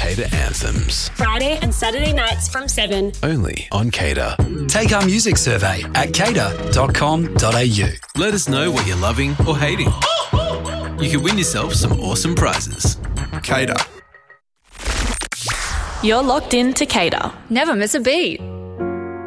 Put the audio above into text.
Cater Anthems. Friday and Saturday nights from 7. Only on Cater. Take our music survey at cater.com.au. Let us know what you're loving or hating. You could win yourself some awesome prizes. Cater. You're locked in to Cater. Never miss a beat.